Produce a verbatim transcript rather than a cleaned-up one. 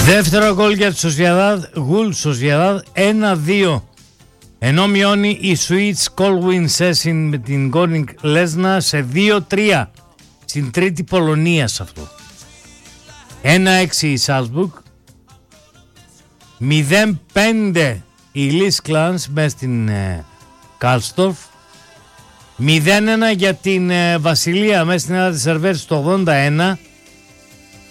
Δεύτερο γκολ για τη Σοσιαδάδ, Γουλ Σοσιαδάδ ένα δύο. Ενώ μειώνει η Σουίτς Κόλουιν Σέσιν με την Γκόνινγκ Λέσνα σε δύο τρία. Στην τρίτη Πολωνία σε αυτό. ένα έξι η Σάλσμπουργκ. μηδέν πέντε η Λις Κλάνς μέσα στην ε, Κάλστορφ. μηδέν ένα για την ε, Βασιλεία μέσα στην Ελλάδα της Σερβέρ στο ογδόντα ένα.